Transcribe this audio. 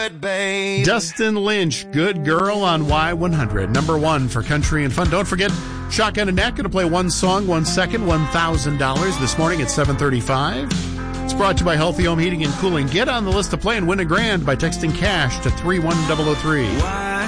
it, babe. Dustin Lynch, Good Girl on Y100. Number 1 for country and fun. Don't forget, Shotgun and Nat going to play one song, 1 second, $1,000 this morning at 7:35. It's brought to you by Healthy Home Heating and Cooling. Get on the list to play and win $1,000 by texting cash to 31003.